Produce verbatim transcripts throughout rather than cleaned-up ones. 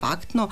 kompaktno.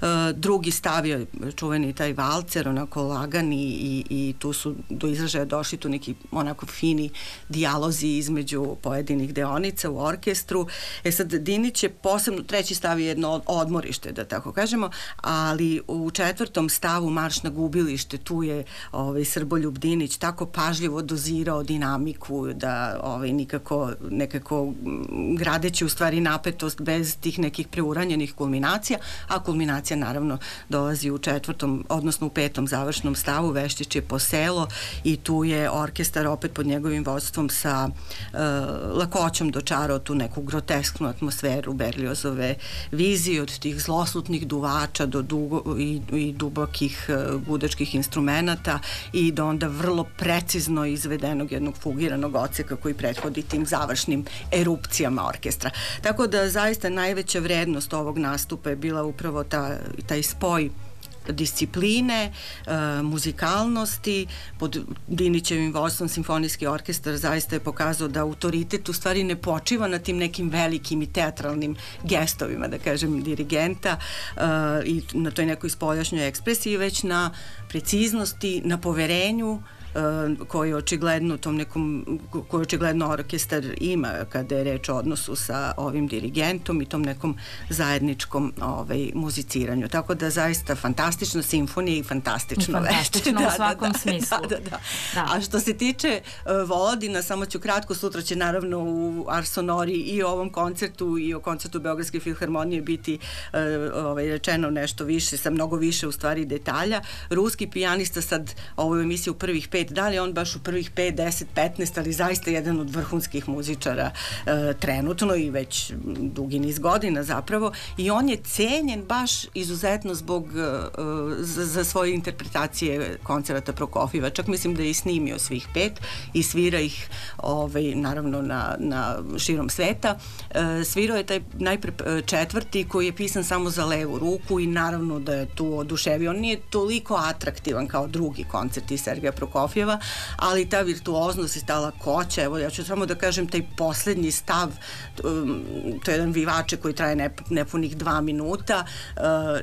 Drugi stav je čuveni taj valcer, onako lagan i, i, i tu su do izražaja došli tu neki onako fini dijalozi između pojedinih deonica u orkestru. E sad, Dinić je posebno, treći stav je jedno odmorište, da tako kažemo, ali u četvrtom stavu Marš na gubilište, tu je ovaj, Srboljub Dinić tako pažljivo dozirao dinamiku da ovaj, nikako, nekako gradeći u stvari napetost bez tih nekih preuranjenih kulminacija, a kulminacija naravno dolazi u četvrtom, odnosno u petom završnom stavu, Veščić je po selo i tu je orkestar opet pod njegovim vodstvom sa uh, lakoćom dočarao tu neku grotesknu atmosferu Berliozove vizije od tih zloslutnih duvača do dugo i, i dubokih uh, gudačkih instrumenata i do onda vrlo precizno izvedenog jednog fugiranog odseka koji prethodi tim završnim erupcijama orkestra. Tako da zaista najveća vrednost ovog nastupa je bila upravo ta, taj spoj discipline, e, muzikalnosti. Pod Dinićevim vodstvom simfonijski orkestar zaista je pokazao da autoritet u stvari ne počiva na tim nekim velikim i teatralnim gestovima, da kažem, dirigenta e, i na toj nekoj spoljašnjoj ekspresiji, već na preciznosti, na poverenju koji očigledno tom nekom, koji očigledno orkestar ima kada je reč o odnosu sa ovim dirigentom i tom nekom zajedničkom ovaj, muziciranju. Tako da zaista fantastična simfonija i fantastično veče. Fantastično da, u svakom da, da, smislu. Da, da, da. Da. A što se tiče uh, Volodina, samo ću kratko, sutra će naravno u Ars Sonori i o ovom koncertu i o koncertu Beogradske filharmonije biti uh, ovaj, rečeno nešto više, sa mnogo više u stvari detalja. Ruski pijanista sad ovu emisiju prvih pet, da li on baš u prvih pet, deset, petnaest, ali zaista jedan od vrhunskih muzičara e, trenutno i već dugi niz godina zapravo i on je cenjen baš izuzetno zbog e, za, za svoje interpretacije koncerata Prokofjeva. Čak mislim da je i snimio svih pet i svira ih ovaj, naravno na, na širom sveta. E, svirao je taj najpre četvrti koji je pisan samo za levu ruku i naravno da je tu oduševio. On nije toliko atraktivan kao drugi koncerti Sergeja Prokofjeva, ali ta virtuoznost i ta lakoća, evo ja ću samo da kažem taj poslednji stav, um, to je jedan vivače koji traje nep, nepunih dva minuta, uh,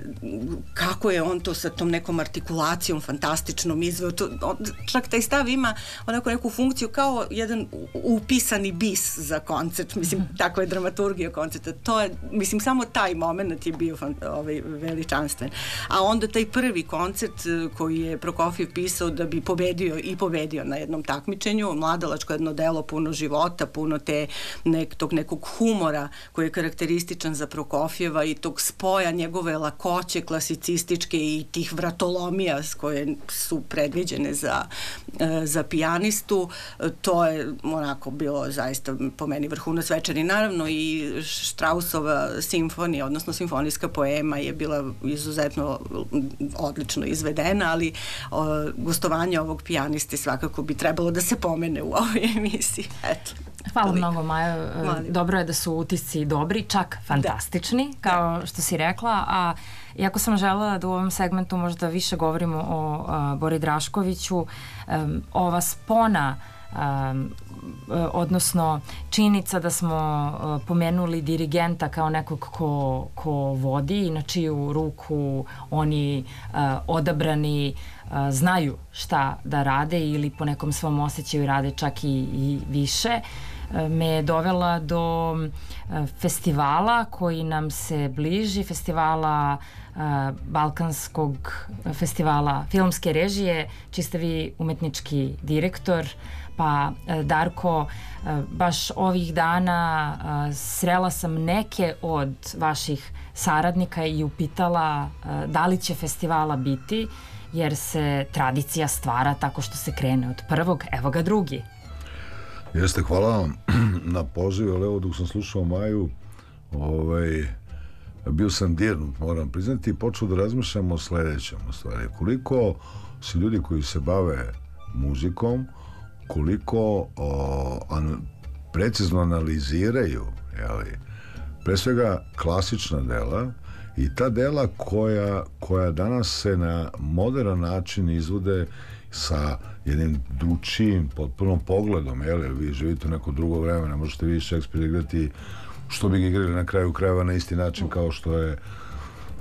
kako je on to sa tom nekom artikulacijom fantastičnom izveo, to, on, čak taj stav ima onako neku funkciju kao jedan upisani bis za koncert, mislim, mm. tako je dramaturgija koncerta, to je, mislim, samo taj moment je bio fan, ovaj, veličanstven. A onda taj prvi koncert koji je Prokofjev pisao da bi pobedio i pobedio na jednom takmičenju, mladalačko jedno delo, puno života, puno te nek, tog nekog humora koji je karakterističan za Prokofjeva i tog spoja njegove lakoće klasicističke i tih vratolomija koje su predviđene za, za pijanistu. To je onako bilo zaista po meni vrhunac večeri. Naravno i Straussova simfonija, odnosno simfonijska poema je bila izuzetno odlično izvedena, ali o, gostovanje ovog pijaniste svakako bi trebalo da se pomene u ovoj emisiji. Eto. Hvala toliko. Mnogo, Maja. Molim. Dobro je da su utisci dobri, čak fantastični, da. Kao što si rekla, a iako sam želela da u ovom segmentu možda više govorimo o a, Bori Draškoviću, um, ova spona Um, odnosno činjenica da smo uh, pomenuli dirigenta kao nekog ko, ko vodi i na čiju ruku oni uh, odabrani uh, znaju šta da rade ili po nekom svom osjećaju rade čak i, i više, uh, me je dovela do uh, festivala koji nam se bliži, festivala uh, Balkanskog festivala filmske režije, čiji ste vi umetnički direktor. Pa Darko, baš ovih dana srela sam neke od vaših saradnika i upitala da li će festivala biti, jer se tradicija stvara tako što se krene od prvog, evo ga drugi. Jeste, hvala vam na pozivu, ali evo dok sam slušao Maju, ovaj, bio sam dirnut, moram priznati, i počeo da razmišljam o sledećem, u stvari, koliko su ljudi koji se bave muzikom, koliko o, an, precizno analiziraju, jeli, pre svega klasična dela i ta dela koja, koja danas se na modern način izvode sa jednim drugčijim, potpunom pogledom, jeli, vi živite u neko drugo vreme, ne možete vi Šekspira igrati što bi ga igrali na kraju krajeva na isti način kao što je